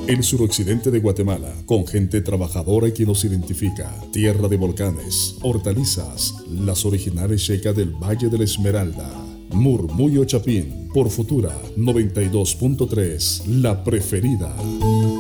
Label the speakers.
Speaker 1: El suroccidente de Guatemala, con gente trabajadora y que nos identifica. Tierra de volcanes, hortalizas, las originales checas del Valle de la Esmeralda. Murmullo Chapín, por Futura 92.3, la preferida.